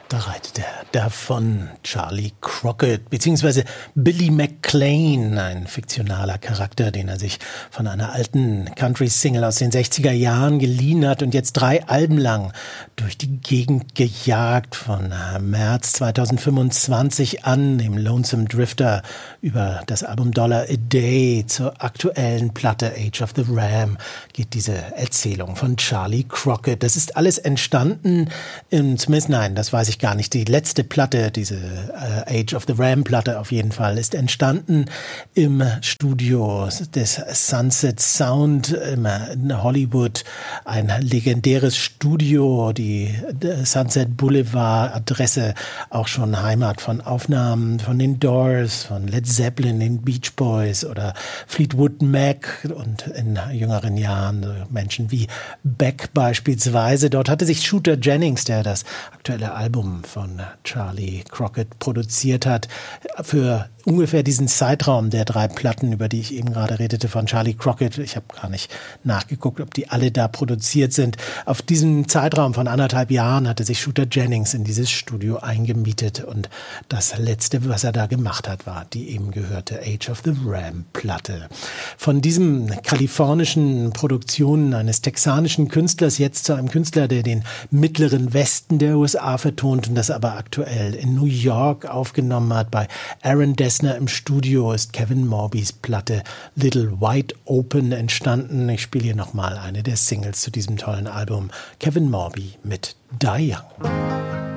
Da reitet er davon, Charlie Crockett, beziehungsweise Billy McLean, ein fiktionaler Charakter, den er sich von einer alten Country-Single aus den 60er Jahren geliehen hat und jetzt 3 Alben lang durch die Gegend gejagt, von März 2025 an, dem Lonesome Drifter, über das Album Dollar a Day zur aktuellen Platte Age of the Ram geht diese Erzählung von Charlie Crockett. Das ist alles entstanden, das weiß ich gar nicht. Die letzte Platte, diese Age of the Ram Platte auf jeden Fall, ist entstanden im Studio des Sunset Sound in Hollywood. Ein legendäres Studio, die Sunset Boulevard Adresse, auch schon Heimat von Aufnahmen von den Doors, von Led Zeppelin, den Beach Boys oder Fleetwood Mac und in jüngeren Jahren so Menschen wie Beck beispielsweise. Dort hatte sich Shooter Jennings, der das aktuelle Album von Charlie Crockett produziert hat, für ungefähr diesen Zeitraum der 3 Platten, über die ich eben gerade redete, von Charlie Crockett. Ich habe gar nicht nachgeguckt, ob die alle da produziert sind. Auf diesem Zeitraum von 1,5 Jahren hatte sich Shooter Jennings in dieses Studio eingemietet und das Letzte, was er da gemacht hat, war die eben gehörte Age of the Ram Platte. Von diesem kalifornischen Produktionen eines texanischen Künstlers jetzt zu einem Künstler, der den mittleren Westen der USA vertont und das aber aktuell in New York aufgenommen hat. Bei Aaron Dessner im Studio ist Kevin Morbys Platte Little Wide Open entstanden. Ich spiele hier nochmal eine der Singles zu diesem tollen Album. Kevin Morby mit Die Young.